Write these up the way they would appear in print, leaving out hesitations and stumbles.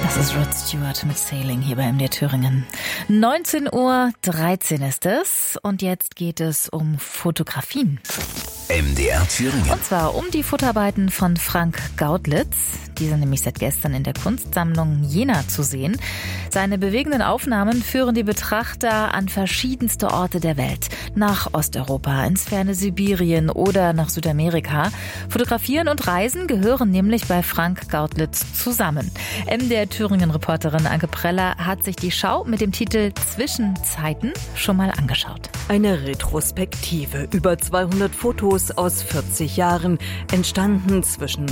Das ist Rod Stewart mit Sailing hier bei MDR Thüringen. 19:13 Uhr ist es und jetzt geht es um Fotografien. MDR Thüringen. Und zwar um die Fotoarbeiten von Frank Gaudlitz. Die sind nämlich seit gestern in der Kunstsammlung Jena zu sehen. Seine bewegenden Aufnahmen führen die Betrachter an verschiedenste Orte der Welt. Nach Osteuropa, ins ferne Sibirien oder nach Südamerika. Fotografieren und Reisen gehören nämlich bei Frank Gaudlitz zusammen. MDR Thüringen-Reporterin Anke Preller hat sich die Schau mit dem Titel Zwischenzeiten schon mal angeschaut. Eine Retrospektive. Über 200 Fotos aus 40 Jahren, entstanden zwischen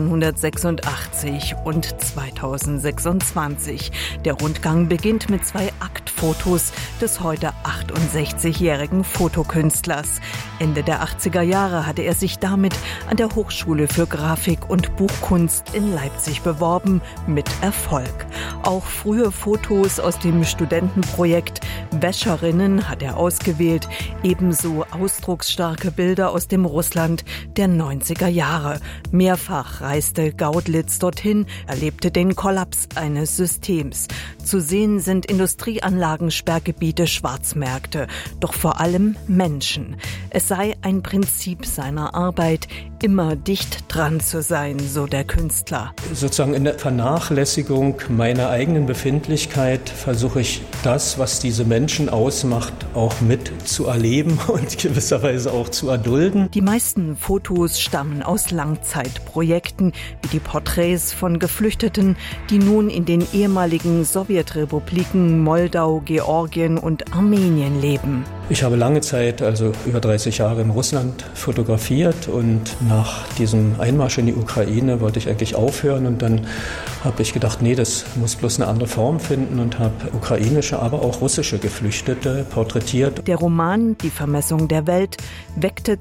1986 und 2026. Der Rundgang beginnt mit 2 Aktfotos des heute 68-jährigen Fotokünstlers. Ende der 80er Jahre hatte er sich damit an der Hochschule für Grafik und Buchkunst in Leipzig beworben, mit Erfolg. Auch frühe Fotos aus dem Studentenprojekt Wäscherinnen hat er ausgewählt, ebenso ausdrucksstarke Bilder aus dem Russland der 90er Jahre. Mehrfach reiste Gaudlitz dorthin, erlebte den Kollaps eines Systems. Zu sehen sind Industrieanlagen, Sperrgebiete, Schwarzmärkte, doch vor allem Menschen. Es sei ein Prinzip seiner Arbeit, immer dicht dran zu sein, so der Künstler. Sozusagen in der Vernachlässigung meiner eigenen Befindlichkeit versuche ich das, was diese Menschen ausmacht, auch mit zu erleben und gewisserweise auch zu erdulden. Die meisten Fotos stammen aus Langzeitprojekten, wie die Porträts von Geflüchteten, die nun in den ehemaligen Sowjetrepubliken Moldau, Georgien und Armenien leben. Ich habe lange Zeit, also über 30 Jahre in Russland fotografiert und nach diesem Einmarsch in die Ukraine wollte ich eigentlich aufhören und dann habe ich gedacht, nee, das muss bloß eine andere Form finden und habe ukrainische, aber auch russische Geflüchtete porträtiert. Der Roman Die Vermessung der Welt weckte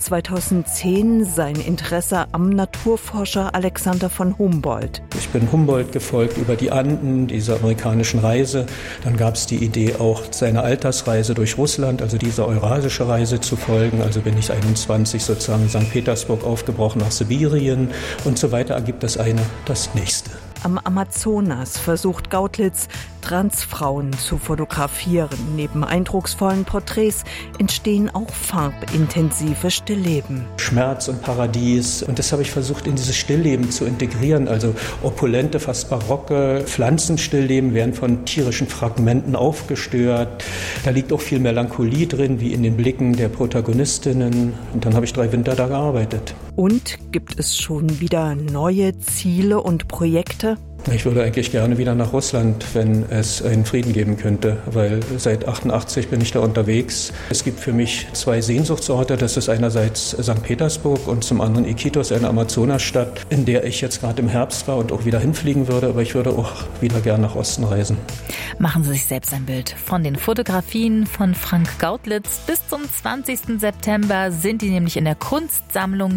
2010 sein Interesse am Naturforscher Alexander von Humboldt. Ich bin Humboldt gefolgt über die Anden, dieser amerikanischen Reise. Dann gab es die Idee, auch seine Alltagsreise durch Russland, also diese eurasische Reise zu folgen. Also bin ich 21 sozusagen in St. Petersburg aufgebrochen nach Sibirien und so weiter, ergibt das eine das nächste. Am Amazonas versucht Gaudlitz, Transfrauen zu fotografieren. Neben eindrucksvollen Porträts entstehen auch farbintensive Stillleben. Schmerz und Paradies. Und das habe ich versucht, in dieses Stillleben zu integrieren. Also opulente, fast barocke Pflanzenstillleben werden von tierischen Fragmenten aufgestört. Da liegt auch viel Melancholie drin, wie in den Blicken der Protagonistinnen. Und dann habe ich 3 Winter da gearbeitet. Und gibt es schon wieder neue Ziele und Projekte? Ich würde eigentlich gerne wieder nach Russland, wenn es einen Frieden geben könnte, weil seit 88 bin ich da unterwegs. Es gibt für mich 2 Sehnsuchtsorte. Das ist einerseits St. Petersburg und zum anderen Iquitos, eine Amazonasstadt, in der ich jetzt gerade im Herbst war und auch wieder hinfliegen würde. Aber ich würde auch wieder gerne nach Osten reisen. Machen Sie sich selbst ein Bild von den Fotografien von Frank Gaudlitz. Bis zum 20. September sind die nämlich in der Kunstsammlung